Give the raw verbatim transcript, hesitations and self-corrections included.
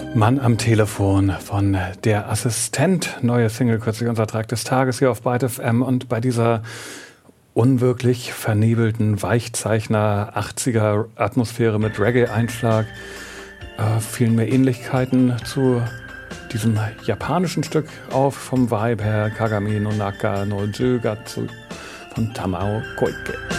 Mann am Telefon von Der Assistent. Neue Single, kürzlich unser Track des Tages hier auf Byte F M. Und bei dieser unwirklich vernebelten Weichzeichner-achtziger-Atmosphäre mit Reggae-Einschlag äh, fielen mir Ähnlichkeiten zu diesem japanischen Stück auf, vom Vibe her, Kagami no Naka no Jugatsu von Tamao Koike.